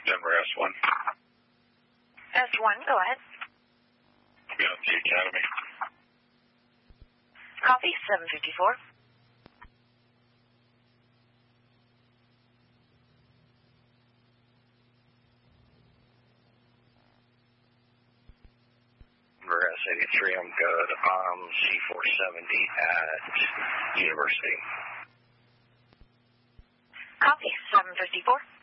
Denver S1. S1, go ahead. Be on the Academy. Copy, 754. Denver S83, I'm good. C470 at University. Copy, 754.